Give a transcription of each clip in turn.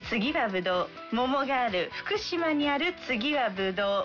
次はぶどう、桃がある福島にある次はぶどう。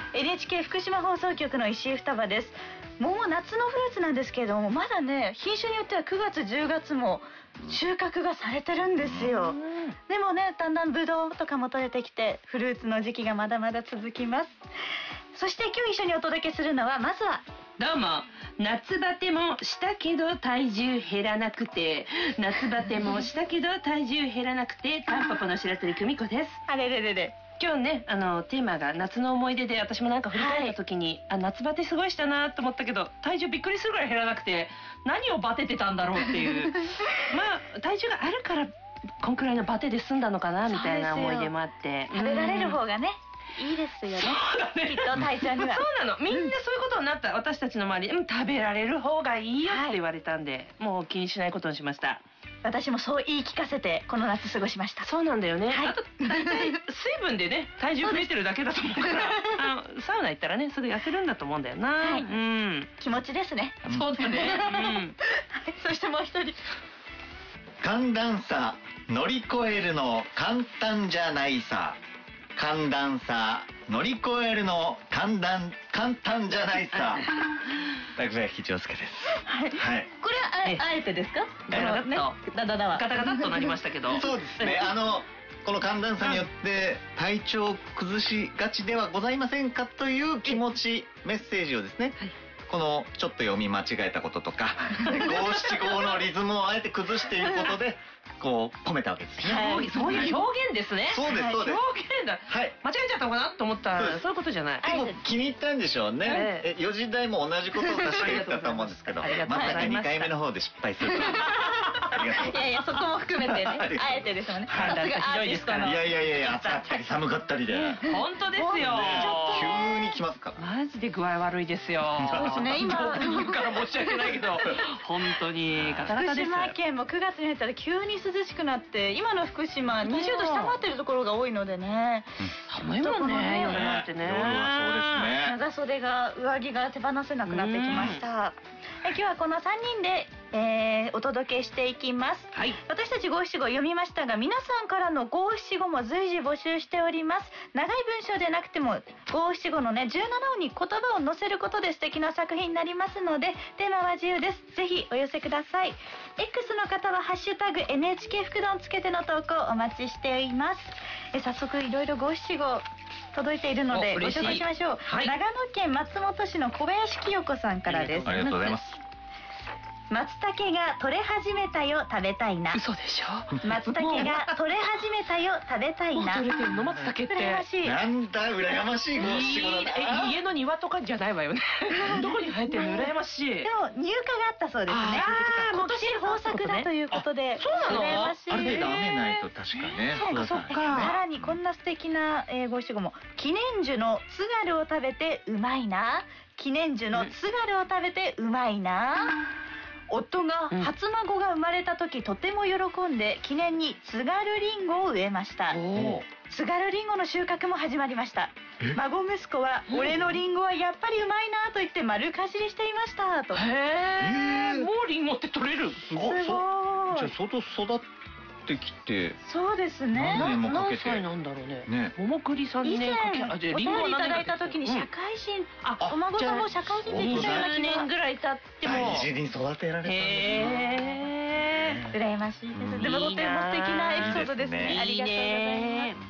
NHK 福島放送局の石井双葉です。桃、夏のフルーツなんですけれども、まだね、品種によっては9月10月も収穫がされてるんですよ。でもね、だんだんぶどうとかも取れてきて、フルーツの時期がまだまだ続きます。そして今日一緒にお届けするのは、まずはどうも、夏バテもしたけど体重減らなくて、夏バテもしたけど体重減らなくて、タンポポの白鳥久美子です。 あれれれれ。 今日ね、テーマが夏の思い出で、私もなんか振り返った時に、夏バテすごいしたなと思ったけど、体重びっくりするぐらい減らなくて、何をバテてたんだろうっていうまあ体重があるからこんくらいのバテで済んだのかなみたいな思い出もあって、 食べられる方がね、いいですよね。 そうだね、 きっと体調には。 そうなの、みんなそういうことになった。私たちの周りで、食べられる方がいいよって言われたんで、もう気にしないことにしました。 私もそう言い聞かせてこの夏過ごしました。 そうなんだよね、 はい、 あと大体水分でね体重増えてるだけだと思うからサウナ行ったらね、それ痩せるんだと思うんだよな、 はい、気持ちですね。 そうだね、 そしてもう一人、 寒暖差乗り越えるの簡単じゃないさ。寒暖差乗り越えるの簡単じゃないさ。私は吉陽介です。 はい、これはあえてですか？ ガタガタっとガタガタっとなりましたけどそうですね、この寒暖差によって体調を崩しがちではございませんかという気持ち、メッセージをですね、このちょっと読み間違えたこととか五七五のリズムをあえて崩していることでこう込めたわけですね。 そういう表現ですね。 そうですそうです。 表現だ。間違えちゃったのかなと思ったら、そういうことじゃない。 結構気に入ったんでしょうね。4時台も同じことを確か言ったと思うんですけど、まさか2回目の方で失敗するとは。 いやいや、そこも含めてね、あえてですもんね。 寒暖差ひどいですから。 いや暑かったり寒かったりで。 本当ですよ。 急に来ますから。 マジで具合悪いですよ。 そうですね、今言うから申し訳ないけど、本当にガタガタです。 福島県も9月に入ったら急に涼しくなって、今の福島20度下回ってるところが多いのでね。 寒いもんね、夜なんてね。 夜はそうですね。 長袖が、上着が手放せなくなってきました。今日はこの3人でお届けしていきます。私たち五七五読みましたが、皆さんからの五七五も随時募集しております。長い文章でなくても五七五のね、17音に言葉を載せることで素敵な作品になりますので、テーマは自由です。ぜひお寄せください。 X の方はハッシュタグ NHK 福丼つけての投稿お待ちしています。早速いろいろ五七五届いているのでご紹介しましょう。長野県松本市の小林清子さんからです。 ありがとうございます。 松茸が取れ始めたよ、食べたいな。 嘘でしょ。 松茸が取れ始めたよ、食べたいな。 取れてるの、松茸って。 羨ましい。 なんだ羨ましい五七五だな。 家の庭とかじゃないわよね。どこに生えてるの、羨ましい。 でも入荷があったそうですね。今年豊作だということで。 そうなの？ 羨ましい。 ある程度雨ないと確かね。 そっか。さらにこんな素敵な五七五も。記念樹の津軽を食べてうまいな。記念樹の津軽を食べてうまいな。夫が初孫が生まれた時、とても喜んで記念に津軽りんごを植えました。津軽りんごの収穫も始まりました。孫息子は俺のりんごはやっぱりうまいなと言って丸かじりしていましたと。 もうりんごって取れる？ すごい。じゃあ相当育ってきて。 そうですね。 何歳なんだろうね。桃栗さん2年かけ。 お便りいただいた時に社会人、お孫さんも社会人できたような気が。20年ぐらい経っても大事に育てられたんですね。 羨ましいです。でもとても素敵なエピソードですね。ありがとうございます。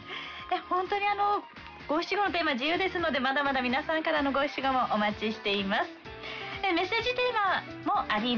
本当に五七五のテーマ自由ですので、まだまだ皆さんからの五七五もお待ちしています。メッセージテーマもあります。